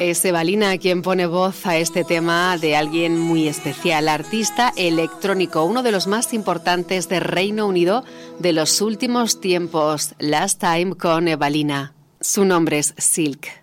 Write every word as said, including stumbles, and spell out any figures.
Es Evalina quien pone voz a este tema de alguien muy especial, artista electrónico, uno de los más importantes de Reino Unido de los últimos tiempos. Last Time con Evalina. Su nombre es Silk.